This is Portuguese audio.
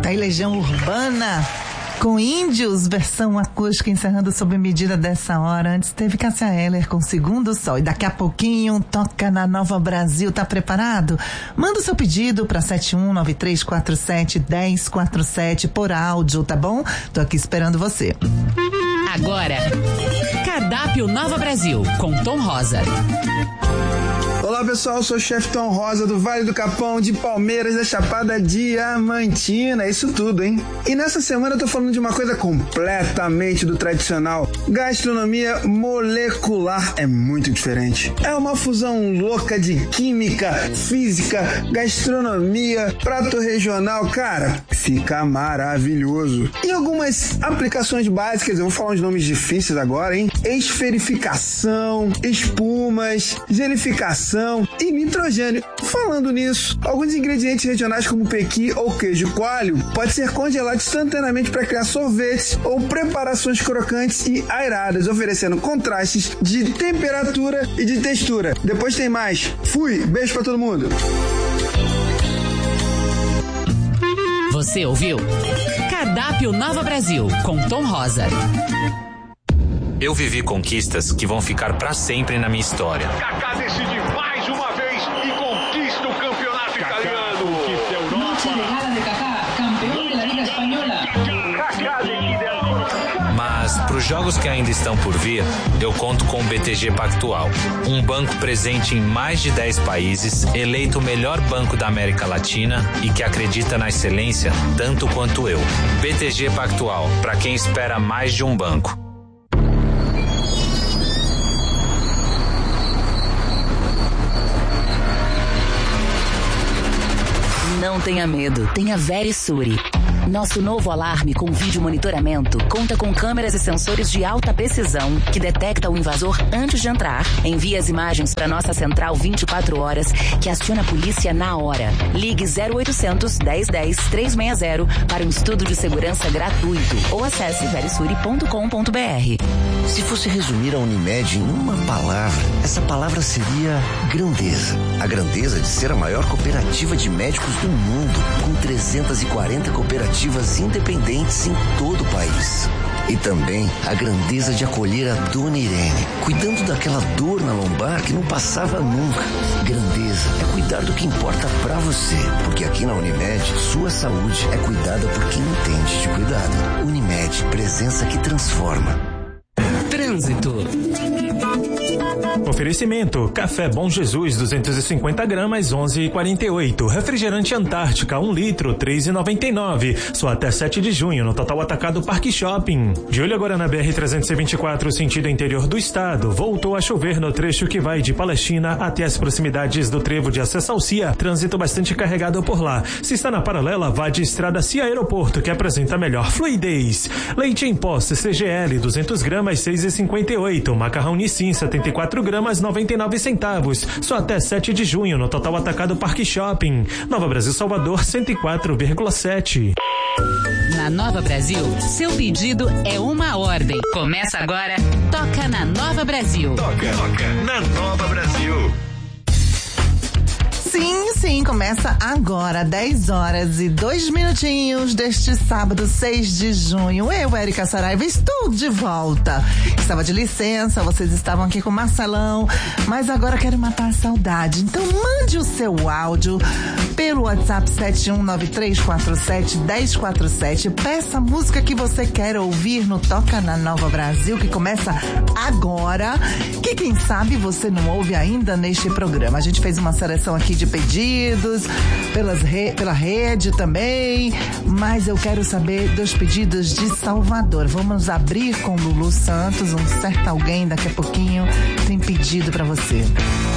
Tá aí Legião Urbana com Índios, versão acústica, encerrando sob medida dessa hora. Antes teve Cássia Eller com Segundo Sol. E daqui a pouquinho toca na Nova Brasil. Tá preparado? Manda o seu pedido para 7193471047 por áudio, tá bom? Tô aqui esperando você. Agora, Cardápio Nova Brasil, com Tom Rosa. Olá pessoal, eu sou o chefe Tom Rosa do Vale do Capão, de Palmeiras, da Chapada Diamantina, isso tudo, hein? E nessa semana eu tô falando de uma coisa completamente do tradicional. Gastronomia molecular é muito diferente. É uma fusão louca de química, física, gastronomia, prato regional, cara, fica maravilhoso. E algumas aplicações básicas, eu vou falar uns nomes difíceis agora, hein? Esferificação, espumas, gelificação e nitrogênio. Falando nisso, alguns ingredientes regionais como pequi ou queijo coalho pode ser congelado instantaneamente para criar sorvetes ou preparações crocantes e aeradas, oferecendo contrastes de temperatura e de textura. Depois tem mais. Fui, beijo pra todo mundo. Você ouviu? Cardápio Nova Brasil, com Tom Rosa. Eu vivi conquistas que vão ficar pra sempre na minha história. Kaká decide mais uma vez e conquista o campeonato italiano. Conquista a Europa. Noche de gala de Kaká, campeão da Liga Espanhola. Kaká decide a Europa. Mas pros jogos que ainda estão por vir, eu conto com o BTG Pactual, um banco presente em mais de 10 países, eleito o melhor banco da América Latina e que acredita na excelência tanto quanto eu. BTG Pactual, pra quem espera mais de um banco. Não tenha medo, tenha Verisure. Nosso novo alarme com vídeo monitoramento conta com câmeras e sensores de alta precisão que detecta o invasor antes de entrar, envia as imagens para nossa central 24 horas que aciona a polícia na hora. Ligue 0800 1010 360 para um estudo de segurança gratuito ou acesse verisure.com.br. Se fosse resumir a Unimed em uma palavra, essa palavra seria grandeza. A grandeza de ser a maior cooperativa de médicos do mundo, com 340 cooperativas independentes em todo o país. E também a grandeza de acolher a Dona Irene, cuidando daquela dor na lombar que não passava nunca. Grandeza é cuidar do que importa pra você, porque aqui na Unimed, sua saúde é cuidada por quem entende de cuidado. Unimed, presença que transforma. Trânsito. Oferecimento: Café Bom Jesus 250 gramas 11,48. Refrigerante Antártica 1 litro 3,99. Só até 7 de junho no Total Atacado Parque Shopping. De olho agora na BR-324 sentido interior do estado. Voltou a chover no trecho que vai de Palestina até as proximidades do trevo de Acesso ao CIA. Trânsito bastante carregado por lá. Se está na paralela, vá de Estrada CIA Aeroporto, que apresenta melhor fluidez. Leite em pó CCGL 200 gramas 6,58. Macarrão Nissin 74 gramas 99 centavos. Só até 7 de junho no Total Atacado Parque Shopping. Nova Brasil Salvador 104,7. Na Nova Brasil, seu pedido é uma ordem. Começa agora, Toca na Nova Brasil. Toca na Nova Brasil. Sim, começa agora, 10 horas e 2 minutinhos deste sábado, 6 de junho. Eu, Érica Saraiva, estou de volta. Estava de licença, vocês estavam aqui com o Marcelão, mas agora quero matar a saudade. Então mande o seu áudio pelo WhatsApp 7193471047. Peça a música que você quer ouvir no Toca na Nova Brasil, que começa agora, que quem sabe você não ouve ainda neste programa. A gente fez uma seleção aqui de pedidos pela rede também, mas eu quero saber dos pedidos de Salvador. Vamos abrir com Lulu Santos, um certo alguém daqui a pouquinho tem pedido pra você.